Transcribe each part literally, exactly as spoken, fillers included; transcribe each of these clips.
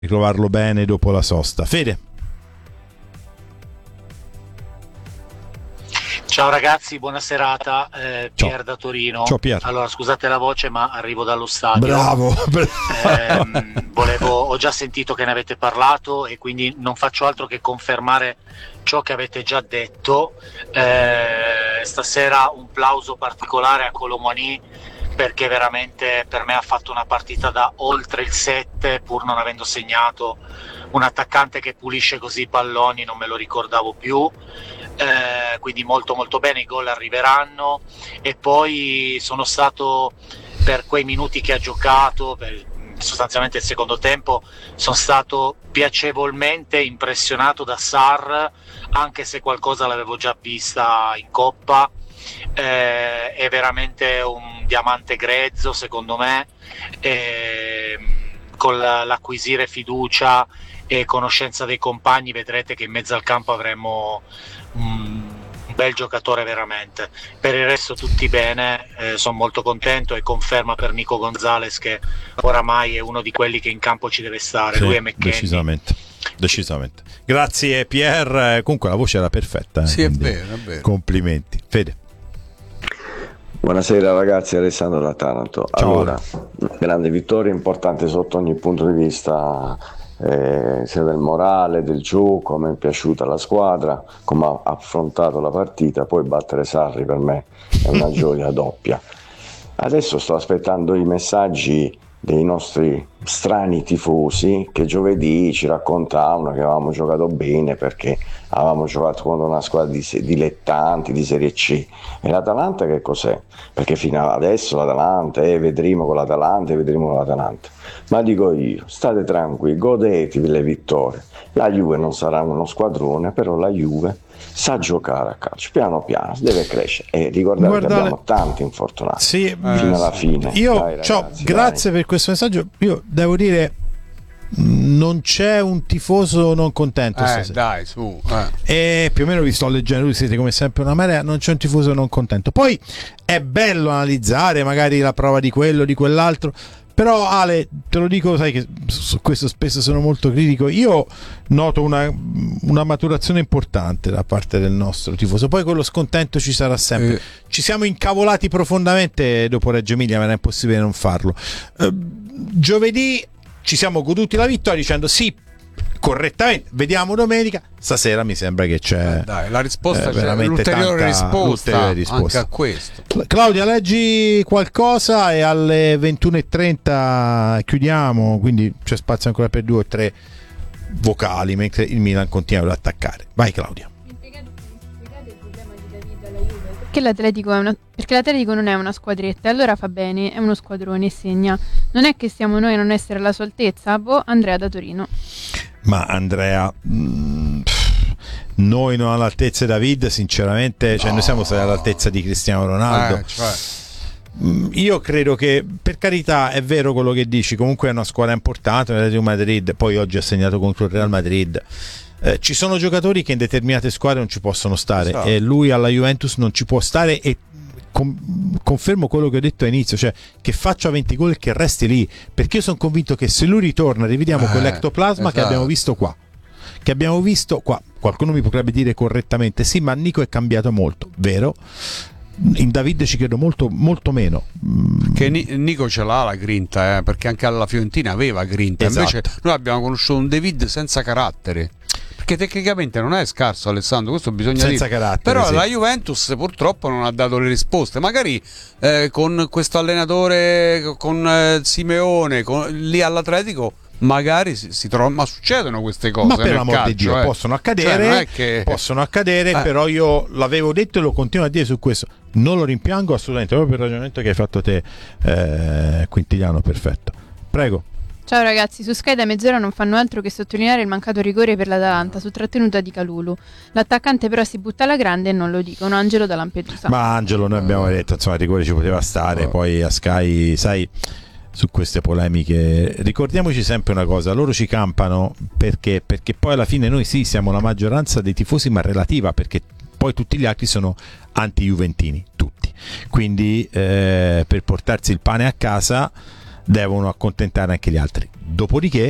ritrovarlo bene dopo la sosta. Fede. Ciao ragazzi, buona serata, eh, Pier Ciao. da Torino. Ciao Pier. Allora, scusate la voce, ma arrivo dallo stadio. Bravo. Eh, volevo, ho già sentito che ne avete parlato e quindi non faccio altro che confermare ciò che avete già detto. Eh, stasera un plauso particolare a Kolo Muani, perché veramente per me ha fatto una partita da oltre il sette, pur non avendo segnato. Un attaccante che pulisce così i palloni non me lo ricordavo più. Eh, quindi molto molto bene, i gol arriveranno. E poi sono stato, per quei minuti che ha giocato, per sostanzialmente il secondo tempo, sono stato piacevolmente impressionato da Sarr, anche se qualcosa l'avevo già vista in Coppa. Eh, è veramente un diamante grezzo secondo me, eh, con l'acquisire fiducia e conoscenza dei compagni vedrete che in mezzo al campo avremo un bel giocatore veramente. Per il resto tutti bene, eh, sono molto contento, e conferma per Nico Gonzalez che oramai è uno di quelli che in campo ci deve stare. Sì, lui è McKennie. Decisamente, decisamente. Grazie Pier, comunque la voce era perfetta. Eh, sì, è vero, è vero. Complimenti. Fede. Buonasera ragazzi, Alessandro da Taranto. Ciao. Allora, grande vittoria, importante sotto ogni punto di vista, eh, sia del morale, del gioco, come è piaciuta la squadra, come ha affrontato la partita. Poi battere Sarri per me è una gioia doppia. Adesso sto aspettando i messaggi dei nostri strani tifosi che giovedì ci raccontavano che avevamo giocato bene perché avevamo giocato contro una squadra di dilettanti di Serie C. E l'Atalanta che cos'è? Perché fino adesso l'Atalanta, eh, vedremo con l'Atalanta e vedremo con l'Atalanta. Ma dico io, state tranquilli, godetevi le vittorie. La Juve non sarà uno squadrone, però la Juve sa giocare a calcio, piano piano, deve crescere. E ricordate Guardate, che abbiamo tanti infortunati sì, fino eh, alla fine. Io dai, ragazzi, ciao, grazie dai. per questo messaggio. Io devo dire, non c'è un tifoso non contento eh, stasera. dai, su. Eh. E più o meno vi sto leggendo, voi siete come sempre una marea, non c'è un tifoso non contento. Poi è bello analizzare magari la prova di quello, di quell'altro. Però Ale, te lo dico, sai che su questo spesso sono molto critico, io noto una, una maturazione importante da parte del nostro tifoso. Poi quello scontento ci sarà sempre. Eh. Ci siamo incavolati profondamente dopo Reggio Emilia, ma era impossibile non farlo. Eh, giovedì ci siamo goduti la vittoria dicendo sì, correttamente, vediamo domenica. Stasera mi sembra che c'è eh dai, la risposta, eh, c'è l'ulteriore, tanta, risposta, l'ulteriore risposta anche a questo. Claudia, leggi qualcosa e alle ventuno e trenta chiudiamo, quindi c'è spazio ancora per due o tre vocali mentre il Milan continua ad attaccare. Vai Claudia. Perché l'Atletico, è una, perché l'Atletico non è una squadretta, e allora fa bene, è uno squadrone e segna. Non è che siamo noi a non essere alla sua altezza? Boh, Andrea da Torino. Ma Andrea, mh, noi non all'altezza di David, sinceramente, cioè no. Noi siamo stati all'altezza di Cristiano Ronaldo. Eh, cioè. mh, io credo che, per carità, è vero quello che dici, comunque è una squadra importante, l'Atletico Madrid, poi oggi ha segnato contro il Real Madrid. Eh, ci sono giocatori che in determinate squadre non ci possono stare, esatto. E lui alla Juventus non ci può stare, e con, confermo quello che ho detto all'inizio, cioè che faccia venti gol e che resti lì, perché io sono convinto che se lui ritorna rivediamo eh, quell'ectoplasma esatto. che abbiamo visto qua che abbiamo visto qua. Qualcuno mi potrebbe dire correttamente sì, ma Nico è cambiato molto, vero? In David ci credo molto, molto meno. Che Nico ce l'ha la grinta, eh, perché anche alla Fiorentina aveva grinta, esatto. Invece noi abbiamo conosciuto un David senza carattere, perché tecnicamente non è scarso Alessandro, questo bisogna senza dire, carattere, però sì. La Juventus purtroppo non ha dato le risposte, magari eh, con questo allenatore, con eh, Simeone, con, lì all'Atletico magari si, si trova, ma succedono queste cose, ma per l'amor calcio, di Dio eh. possono accadere, cioè, che... possono accadere eh. Però io l'avevo detto e lo continuo a dire su questo, non lo rimpiango assolutamente, proprio per il ragionamento che hai fatto te, eh, Quintiliano, perfetto. Prego. Ciao ragazzi, su Sky da mezz'ora non fanno altro che sottolineare il mancato rigore per l'Atalanta su trattenuta di Calulu. L'attaccante però si butta alla grande e non lo dicono. Angelo da Lampedusa. Ma Angelo, noi abbiamo detto, insomma, il rigore ci poteva stare, poi a Sky, sai, su queste polemiche ricordiamoci sempre una cosa, loro ci campano perché perché poi alla fine noi sì siamo la maggioranza dei tifosi, ma relativa, perché poi tutti gli altri sono anti-juventini, tutti, quindi eh, per portarsi il pane a casa devono accontentare anche gli altri. Dopodiché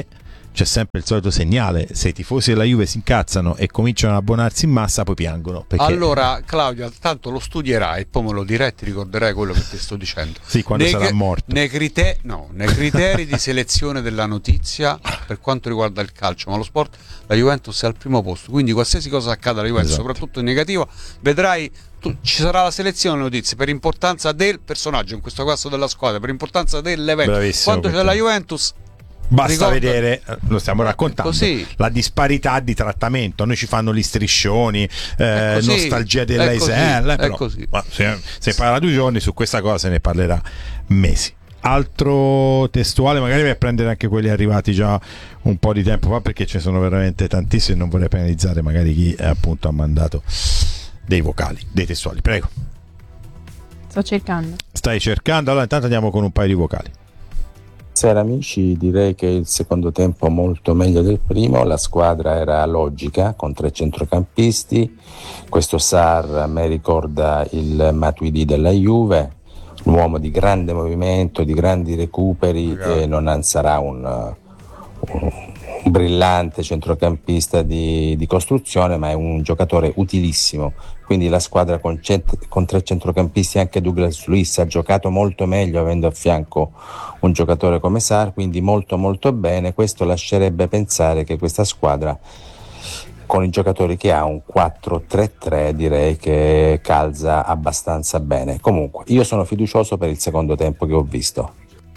c'è sempre il solito segnale: se i tifosi della Juve si incazzano e cominciano ad abbonarsi in massa, poi piangono. Perché... Allora, Claudia, tanto lo studierai e poi me lo dirai, ti ricorderai quello che ti sto dicendo. Sì, quando nei, sarà morto. Nei, criter- no, nei criteri di selezione della notizia per quanto riguarda il calcio, ma lo sport, la Juventus è al primo posto. Quindi qualsiasi cosa accada alla Juventus, esatto, soprattutto in negativa, vedrai, tu, ci sarà la selezione delle notizie per importanza del personaggio, in questo caso della squadra, per importanza dell'evento. Bravissimo, Quando c'è la Juventus, basta ricorda, vedere, lo stiamo raccontando, così, la disparità di trattamento. Noi ci fanno gli striscioni, eh, così, nostalgia della Isel, però così. Ma se, se parla due giorni su questa cosa se ne parlerà mesi. Altro testuale, magari per prendere anche quelli arrivati già un po' di tempo fa, perché ce ne sono veramente tantissimi e non vorrei penalizzare magari chi eh, appunto ha mandato dei vocali, dei testuali. Prego. Sto cercando. Stai cercando? Allora intanto andiamo con un paio di vocali. Buonasera amici, direi che il secondo tempo molto meglio del primo, la squadra era logica con tre centrocampisti, questo Sarr a me ricorda il Matuidi della Juve, un uomo di grande movimento, di grandi recuperi e non sarà un, un, un brillante centrocampista di, di costruzione, ma è un giocatore utilissimo. Quindi la squadra con, cent- con tre centrocampisti, anche Douglas Luiz ha giocato molto meglio avendo a fianco un giocatore come Sarr, quindi molto molto bene. Questo lascerebbe pensare che questa squadra con i giocatori che ha un quattro tre tre direi che calza abbastanza bene. Comunque io sono fiducioso per il secondo tempo che ho visto.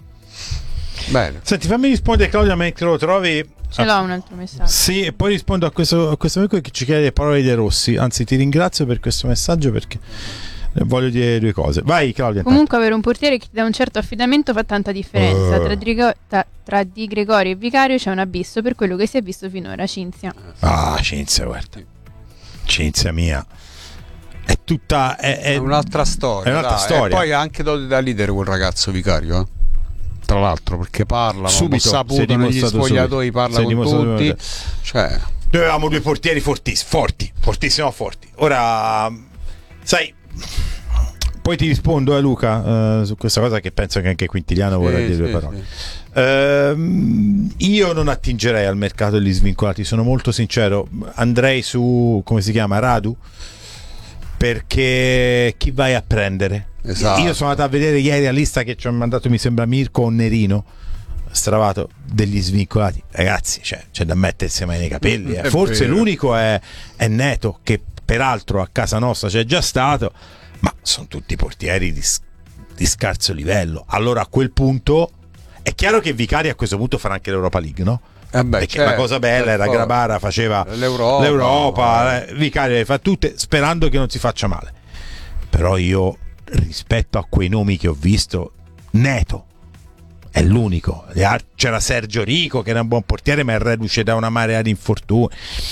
Bene. Senti, fammi rispondere Claudia mentre lo trovi. Ce l'ho un altro messaggio. Sì, e poi rispondo a questo, a questo amico che ci chiede le parole di De Rossi. Anzi, ti ringrazio per questo messaggio perché voglio dire due cose. Vai Claudia. Comunque avere un portiere che ti dà un certo affidamento fa tanta differenza. Uh. Tra, Drigo- ta- tra Di Gregorio e Vicario c'è un abisso per quello che si è visto finora. Cinzia. Ah, Cinzia, guarda. Cinzia mia. È tutta... È, è, è un'altra storia. È un'altra dai. storia. E poi ha anche doti da leader quel ragazzo Vicario, eh? Tra l'altro, perché parla, subito, ho saputo negli spogliatoi, parla con tutti. Cioè, noi avevamo due portieri fortissimi, forti, fortissimo forti. Ora, sai, poi ti rispondo a eh, Luca uh, su questa cosa che penso che anche Quintiliano vorrà sì, dire due sì, parole. Sì. Uh, io non attingerei al mercato degli svincolati, sono molto sincero. Andrei su, come si chiama, Radu, perché chi vai a prendere? Esatto. Io sono andato a vedere ieri la lista che ci ha mandato, mi sembra Mirko o Nerino, stravato, degli svincolati. Ragazzi, c'è, c'è da mettersi mai nei capelli, eh. Forse vero. L'unico è, è Neto, che peraltro a casa nostra c'è già stato, ma sono tutti portieri di, di scarso livello. Allora a quel punto è chiaro che Vicari a questo punto farà anche l'Europa League, no? Eh beh, perché certo, la cosa bella era Grabara faceva l'Europa, l'Europa eh, Vicario le fa tutte sperando che non si faccia male. Però io rispetto a quei nomi che ho visto, Neto è l'unico. C'era Sergio Rico che era un buon portiere ma è reduce da una marea di infortuni,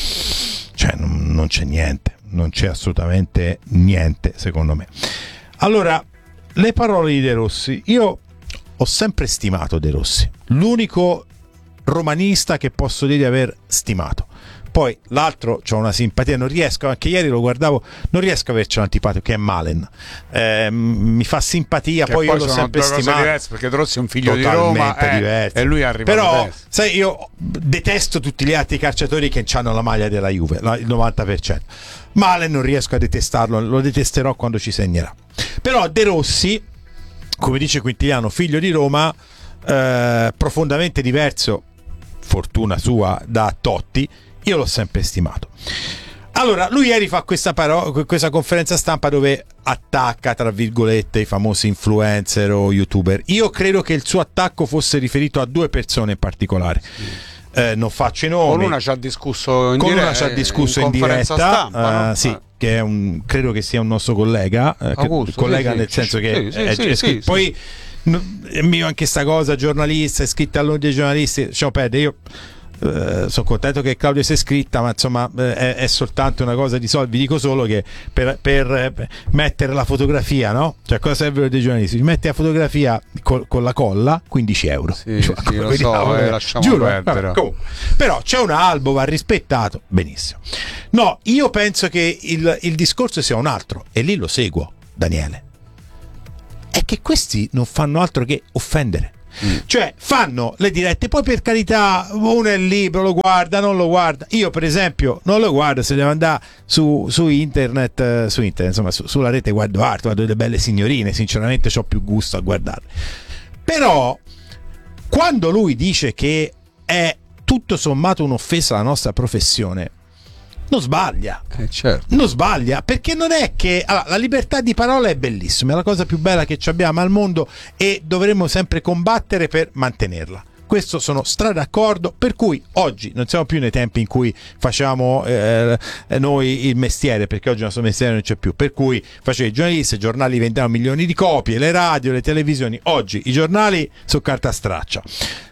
cioè non, non c'è niente, non c'è assolutamente niente secondo me. Allora, le parole di De Rossi, io ho sempre stimato De Rossi, l'unico romanista che posso dire di aver stimato. Poi l'altro c'ho una simpatia, non riesco, anche ieri lo guardavo, non riesco a averci l'antipatico, che è Malen, eh, mi fa simpatia, che poi, poi io l'ho sono sempre due stimato diverse, perché De Rossi è un figlio di Roma eh, e lui arriva però adesso. Sai, io detesto tutti gli altri calciatori che hanno la maglia della Juve, il novanta per cento. Malen non riesco a detestarlo, lo detesterò quando ci segnerà. Però De Rossi, come dice Quintiliano, figlio di Roma, eh, profondamente diverso, fortuna sua, da Totti, io l'ho sempre stimato. Allora, lui ieri fa questa, paro- questa conferenza stampa dove attacca, tra virgolette, i famosi influencer o youtuber. Io credo che il suo attacco fosse riferito a due persone in particolare. Sì. Eh, non faccio i nomi. Con una ci ha discusso in Con dire- una ci ha discusso in, in diretta. Stampa, uh, no? Sì, eh. che è un, credo che sia un nostro collega. Eh, Augusto, collega sì, nel sì, senso sì, che sì, è, sì, è sì, poi no, è mio anche sta cosa, giornalista, è scritta all'ordine dei giornalisti. Lasciamo perdere, io Uh, sono contento che Claudia sia iscritta, ma insomma uh, è, è soltanto una cosa di soldi. Vi dico solo che per, per, per mettere la fotografia, no? Cioè, cosa serve dei giornalisti? Metti la fotografia col, con la colla, quindici euro. Sì, cioè, sì, lo so, eh, lasciamo giuro, perdere. Vabbè, però c'è un albo, va rispettato, benissimo. No, io penso che il, il discorso sia un altro, e lì lo seguo, Daniele. È che questi non fanno altro che offendere. Mm. Cioè fanno le dirette, poi per carità uno è libero, lo guarda, non lo guarda. Io per esempio non lo guardo, se devo andare su, su internet, eh, su internet, insomma su, sulla rete guardo arte, guardo delle belle signorine, sinceramente ho più gusto a guardarle. Però quando lui dice che è tutto sommato un'offesa alla nostra professione, non sbaglia, eh, certo. non sbaglia, perché non è che allora, la libertà di parola è bellissima, è la cosa più bella che ci abbiamo al mondo e dovremmo sempre combattere per mantenerla. Questo sono stra d'accordo, per cui oggi non siamo più nei tempi in cui facciamo eh, noi il mestiere, perché oggi il nostro mestiere non c'è più, per cui facevi i giornalisti, i giornali vendevano milioni di copie, le radio, le televisioni. Oggi i giornali sono carta straccia,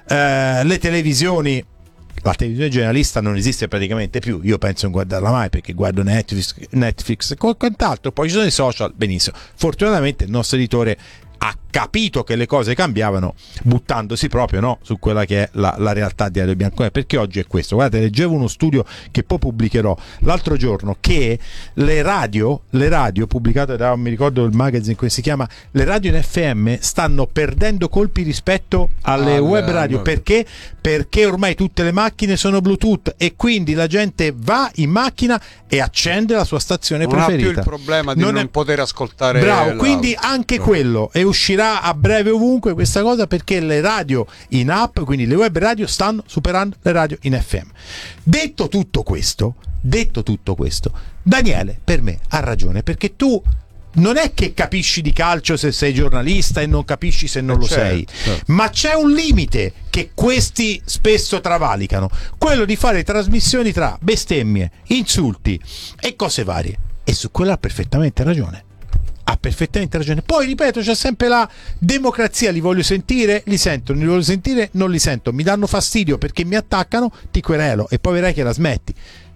eh, le televisioni, la televisione generalista non esiste praticamente più, io penso non guardarla mai perché guardo Netflix, Netflix e quant'altro. Poi ci sono i social, benissimo, fortunatamente il nostro editore ha capito che le cose cambiavano, buttandosi proprio, no, su quella che è la, la realtà di Radio Bianconera, perché oggi è questo. Guardate, leggevo uno studio che poi pubblicherò l'altro giorno, che le radio, le radio pubblicate da, non mi ricordo il magazine come si chiama, le radio in F M stanno perdendo colpi rispetto alle ah, web radio, web. Perché? Perché ormai tutte le macchine sono Bluetooth e quindi la gente va in macchina e accende la sua stazione non preferita. Non ha più il problema di non, non è... poter ascoltare. Bravo, la... quindi anche no. quello, e uscirà a breve ovunque questa cosa, perché le radio in app, quindi le web radio, stanno superando le radio in F M. Detto tutto questo, detto tutto questo, Daniele per me ha ragione, perché tu non è che capisci di calcio se sei giornalista e non capisci se non eh lo certo, sei, certo. Ma c'è un limite che questi spesso travalicano, quello di fare trasmissioni tra bestemmie, insulti e cose varie, e su quello ha perfettamente ragione. Ha perfettamente ragione. Poi ripeto, c'è sempre la democrazia, li voglio sentire, li sento, non li voglio sentire, non li sento, mi danno fastidio perché mi attaccano, ti querelo e poi vedrai che la smetti.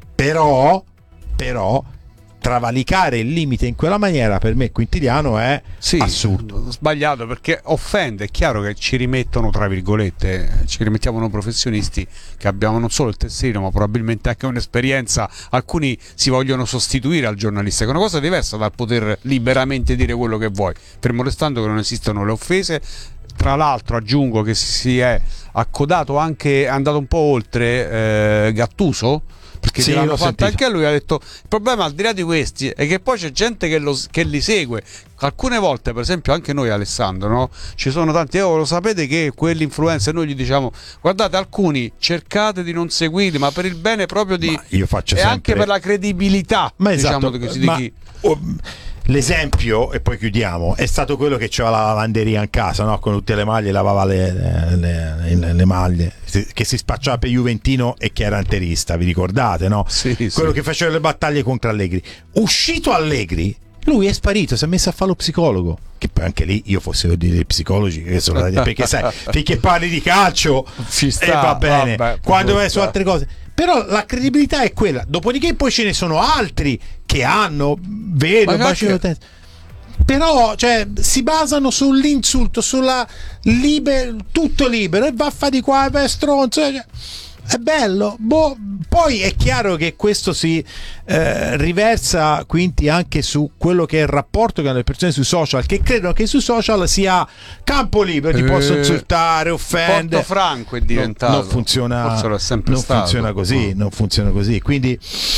Però, però travalicare il limite in quella maniera per me quintiliano è sì, assurdo, sbagliato, perché offende. È chiaro che ci rimettono, tra virgolette, ci rimettiamo noi professionisti che abbiamo non solo il tesserino ma probabilmente anche un'esperienza. Alcuni si vogliono sostituire al giornalista, che è una cosa diversa dal poter liberamente dire quello che vuoi, fermo restando che non esistono le offese. Tra l'altro aggiungo che si è accodato anche, è andato un po' oltre eh, Gattuso, perché sì, l'hanno fatta anche a lui, ha detto il problema al di là di questi è che poi c'è gente che, lo, che li segue. Alcune volte, per esempio anche noi, Alessandro, no? Ci sono tanti, oh, lo sapete che quell'influencer, noi gli diciamo guardate, alcuni cercate di non seguirli, ma per il bene proprio di, ma io faccio e sempre... anche per la credibilità, ma diciamo, esatto, così, ma... di chi... oh, l'esempio, e poi chiudiamo, è stato quello che c'era la lavanderia in casa, no? Con tutte le maglie, lavava le, le, le, le maglie, che si spacciava per Juventino e che era interista, vi ricordate, no? Sì, quello sì. che faceva le battaglie contro Allegri. Uscito Allegri, lui è sparito, si è messo a fare lo psicologo. Che poi anche lì io fossi dei psicologi che sono perché sai, finché parli di calcio ci sta, e va bene, vabbè, quando vai su altre cose. Però la credibilità è quella. Dopodiché poi ce ne sono altri che hanno, vedo, bacino anche... però cioè, si basano sull'insulto, sulla liber... tutto libero, e va a fare di qua, e va stronzo, cioè, è bello, boh. Poi è chiaro che questo si eh, riversa quindi anche su quello che è il rapporto che hanno le persone sui social, che credono che sui social sia campo libero, ti eh, posso insultare, offendere. Porto Franco è diventato, non, non funziona, non funziona così, non funziona così. Quindi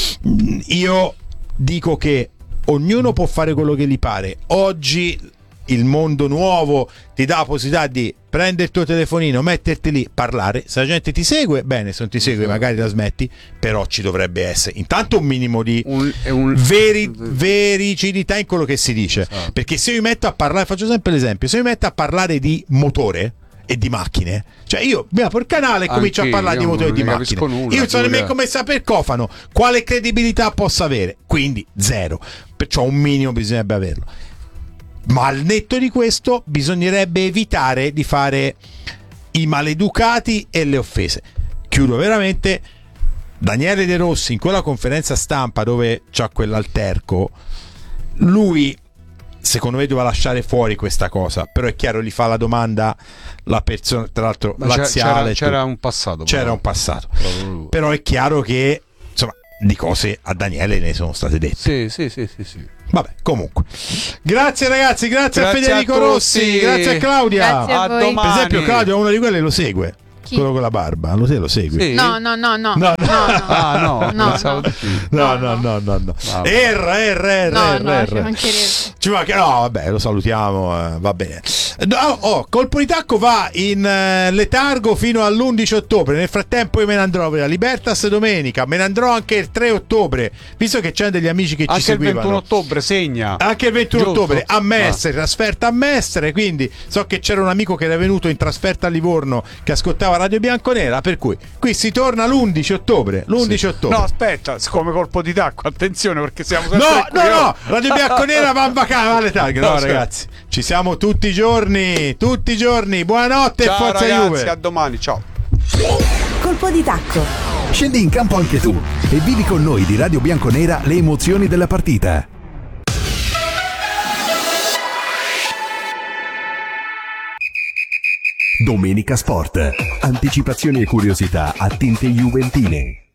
io dico che ognuno può fare quello che gli pare. Oggi il mondo nuovo ti dà la possibilità di prendere il tuo telefonino, metterti lì, parlare. Se la gente ti segue, bene, se non ti segue magari la smetti, però ci dovrebbe essere intanto un minimo di un, un... veri, vericidità in quello che si dice, esatto. Perché se io mi metto a parlare, faccio sempre l'esempio, se io mi metto a parlare di motore e di macchine, cioè io mi apro il canale e comincio a parlare di motore e di macchine, nulla, io non so nemmeno come sapere cofano, quale credibilità possa avere, quindi zero, perciò un minimo bisognerebbe averlo. Ma al netto di questo bisognerebbe evitare di fare i maleducati e le offese. Chiudo veramente. Daniele De Rossi in quella conferenza stampa dove c'ha quell'alterco, lui secondo me doveva lasciare fuori questa cosa, però è chiaro, gli fa la domanda la persona, tra l'altro ma laziale, c'era, c'era un passato c'era però. un passato però, però è chiaro che insomma di cose a Daniele ne sono state dette. Sì, sì, sì, sì, sì. Vabbè, comunque. Grazie ragazzi, grazie, Grazie a Federico a Rossi, grazie a Claudia. Grazie a A voi. domani. Per esempio, Claudia è una di quelle lo segue. Chi? Quello con la barba, lo, lo segui? Sì. No, no, no, no. No, no, no. Ah no, No, pensavo no. di sì. No, no, no, no, no. Vabbè. R, R, R, No, R, no, R. ci mancherebbe. Ci manca, no, vabbè, lo salutiamo, eh, va bene. No, oh, Colpo di Tacco va in eh, letargo fino all'undici ottobre. Nel frattempo io me ne andrò per la Libertas domenica, me ne andrò anche il tre ottobre, visto che c'è degli amici che ci Anche il seguivano. ventuno ottobre segna. Anche il ventuno Giusto? ottobre a Mestre, trasferta a Mestre, quindi so che c'era un amico che era venuto in trasferta a Livorno che ascoltava Radio Bianconera, per cui qui si torna l'undici ottobre, l'undici Sì. ottobre. No, aspetta, come Colpo di Tacco, attenzione perché siamo sempre No, qui. no, oh. no, Radio Bianconera va in vacanza, va alle targhe. No, No, certo. ragazzi, ci siamo tutti i giorni, tutti i giorni. Buonanotte e Ciao forza ragazzi, Juve. a domani, ciao. Colpo di tacco. Scendi in campo anche tu e vivi con noi di Radio Bianconera le emozioni della partita. Domenica Sport. Anticipazioni e curiosità a tinte juventine.